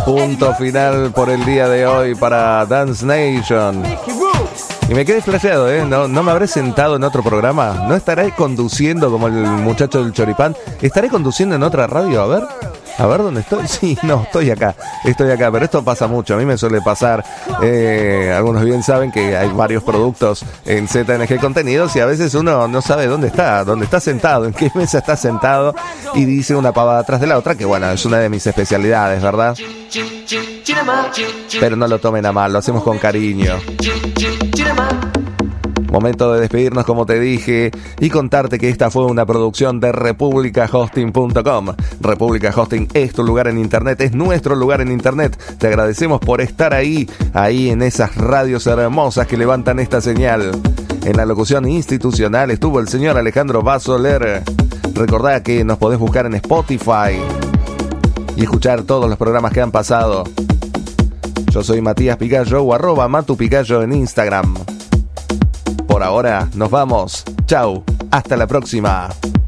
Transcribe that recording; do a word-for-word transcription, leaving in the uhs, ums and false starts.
Punto final por el día de hoy para Dance Nation. Y me quedé flasheado, ¿eh? No, no me habré sentado en otro programa. ¿No estaré conduciendo como el muchacho del choripán? ¿Estaré conduciendo en otra radio? A ver. A ver, ¿dónde estoy? Sí, no, estoy acá, estoy acá, pero esto pasa mucho, a mí me suele pasar, eh, algunos bien saben que hay varios productos en Z N G Contenidos y a veces uno no sabe dónde está, dónde está sentado, en qué mesa está sentado y dice una pavada atrás de la otra, que bueno, es una de mis especialidades, ¿verdad? Pero no lo tomen a mal, lo hacemos con cariño. Momento de despedirnos, como te dije, y contarte que esta fue una producción de República Hosting punto com. República Hosting es tu lugar en internet, es nuestro lugar en internet. Te agradecemos por estar ahí, ahí en esas radios hermosas que levantan esta señal. En la locución institucional estuvo el señor Alejandro Basoler. Recordá que nos podés buscar en Spotify y escuchar todos los programas que han pasado. Yo soy Matías Picayo o arroba Matu Picayo en Instagram. Por ahora, nos vamos. Chau. Hasta la próxima.